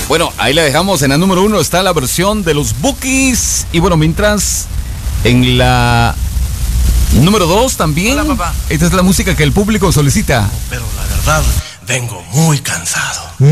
Bueno, ahí la dejamos. En la número 1 está la versión de los Bukis. Y bueno, mientras en la número 2 también. Hola, papá. Esta es la música que el público solicita. Pero la verdad, vengo muy cansado.